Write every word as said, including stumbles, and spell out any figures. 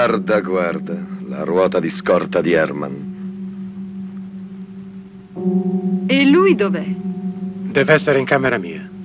Guarda, guarda, la ruota di scorta di Herman. E lui dov'è? Deve essere in camera mia.